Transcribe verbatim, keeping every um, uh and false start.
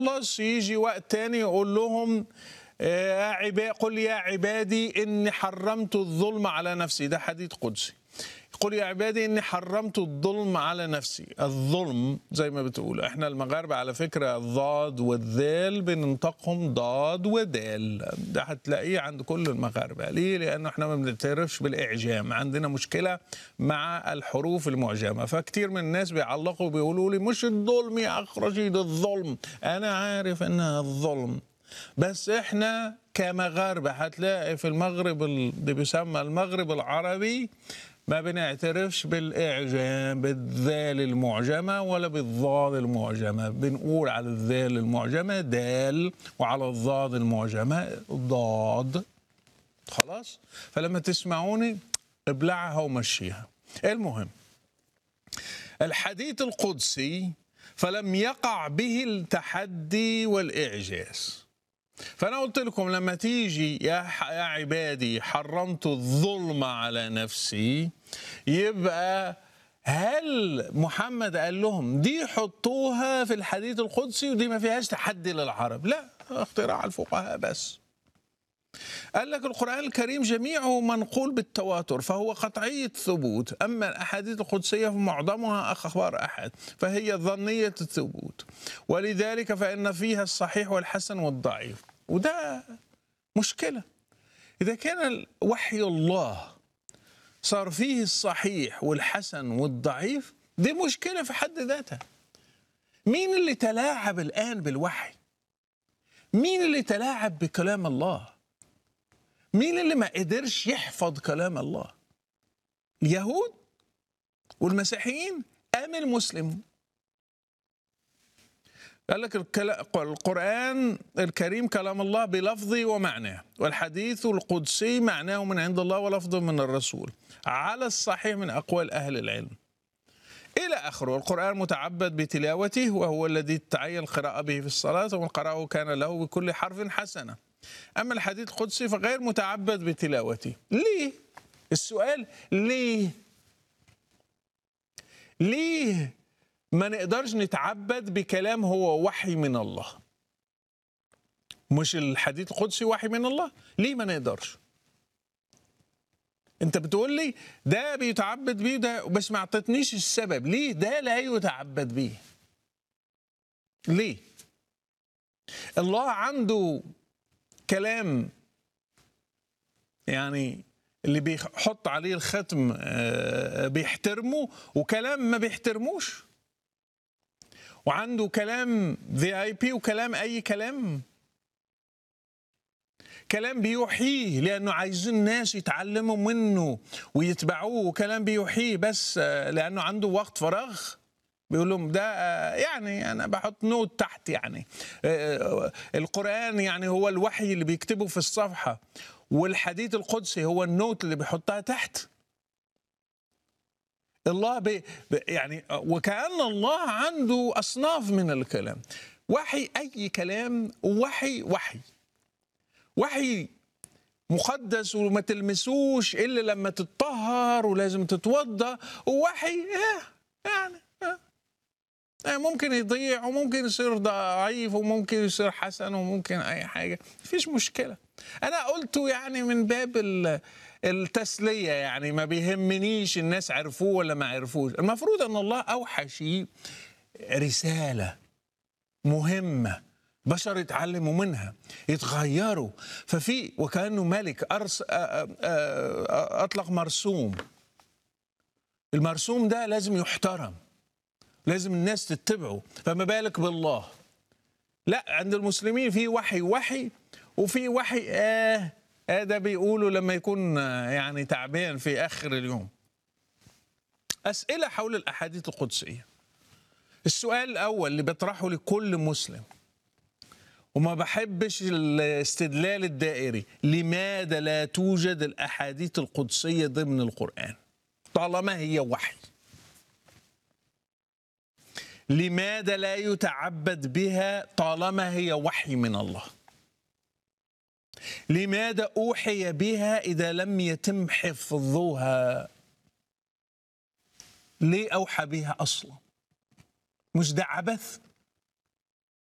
خلاص يجي وقت تاني يقول لهم يا عباد قل يا عبادي إني حرمت الظلم على نفسي. ده حديث قدسي. قل يا عبادي إني حرمت الظلم على نفسي. الظلم زي ما بتقول احنا المغاربة على فكرة الضاد والذال بننطقهم ضاد ودال. ده هتلاقيه عند كل المغاربة. ليه؟ لأنه احنا ما بنعترفش بالإعجام، عندنا مشكلة مع الحروف المعجمة. فكتير من الناس بيعلقوا بيقولوا لي مش الظلم يا أخ رشيد، الظلم. أنا عارف إنها الظلم، بس احنا كمغاربة هتلاقي في المغرب اللي بيسمى المغرب العربي ما بنعترفش بالإعجام بالذال المعجمة ولا بالضاد المعجمة. بنقول على الذال المعجمة دال وعلى الضاد المعجمة ضاد. خلاص؟ فلما تسمعوني ابلعها ومشيها. المهم الحديث القدسي فلم يقع به التحدي والإعجاز. فأنا قلت لكم لما تيجي يا يا عبادي حرمت الظلم على نفسي، يبقى هل محمد قال لهم دي حطوها في الحديث القدسي ودي ما فيهاش تحدي للعرب؟ لا، اختراع الفقهاء بس. قال لك القرآن الكريم جميعه منقول بالتواتر فهو قطعي الثبوت، أما الأحاديث القدسية فمعظمها أخبار أحد فهي ظنية الثبوت، ولذلك فإن فيها الصحيح والحسن والضعيف. وده مشكلة. إذا كان وحي الله صار فيه الصحيح والحسن والضعيف، دي مشكلة في حد ذاتها. مين اللي تلاعب الآن بالوحي؟ مين اللي تلاعب بكلام الله؟ مين اللي ما قدرش يحفظ كلام الله؟ اليهود والمسيحيين أم المسلمون؟ قال لك القرآن الكريم كلام الله بلفظه ومعناه، والحديث القدسي معناه من عند الله ولفظه من الرسول على الصحيح من أقوال أهل العلم إلى آخره. القرآن متعبد بتلاوته وهو الذي تعين القراءة به في الصلاة، ومن قرأه كان له بكل حرف حسنة. أما الحديث القدسي فغير متعبد بتلاوته. ليه؟ السؤال ليه؟ ليه ما نقدرش نتعبد بكلام هو وحي من الله؟ مش الحديث القدسي وحي من الله؟ ليه ما نقدرش؟ انت بتقول لي ده بيتعبد بيه ده، بس ما اعطتنيش السبب ليه ده لا يتعبد بيه. ليه؟ الله عنده كلام يعني اللي بيحط عليه الختم بيحترمه، وكلام ما بيحترموش، وعنده كلام في اي بي وكلام اي كلام. كلام بيوحيه لانه عايزين الناس يتعلموا منه ويتبعوه، وكلام بيوحيه بس لانه عنده وقت فراغ بيقول لهم ده يعني انا بحط نوت تحت. يعني القرآن يعني هو الوحي اللي بيكتبه في الصفحة، والحديث القدسي هو النوت اللي بيحطها تحت. الله بي يعني وكأن الله عنده أصناف من الكلام. وحي أي كلام، وحي وحي وحي مقدس وما تلمسوش إلا لما تتطهر ولازم تتوضأ، ووحي يعني ممكن يضيع وممكن يصير ضعيف وممكن يصير حسن وممكن أي حاجة، مفيش مشكلة. أنا قلته يعني من باب التسلية، يعني ما بيهمنيش الناس عرفوه ولا ما عرفوش. المفروض أن الله أوحى شيء رسالة مهمة بشر يتعلموا منها يتغيروا. ففي وكأنه ملك أرس أطلق مرسوم، المرسوم ده لازم يحترم، لازم الناس تتبعه، فما بالك بالله؟ لا، عند المسلمين في وحي وحي وفي وحي آه آه ده بيقولوا لما يكون يعني تعبان في آخر اليوم. أسئلة حول الأحاديث القدسية. السؤال الأول اللي بطرحه لكل مسلم، وما بحبش الاستدلال الدائري، لماذا لا توجد الأحاديث القدسية ضمن القرآن طالما هي وحي؟ لماذا لا يتعبد بها طالما هي وحي من الله؟ لماذا أوحي بها إذا لم يتم حفظها؟ ليه أوحى بها أصلا؟ مش ده عبث؟